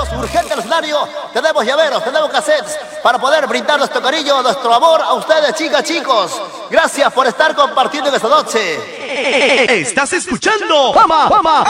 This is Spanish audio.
llaveros, urgente al escenario. Tenemos llaveros, tenemos cassettes para poder brindar nuestro cariño, nuestro amor a ustedes, chicas, chicos. Gracias por estar compartiendo esta noche. Estás escuchando Fama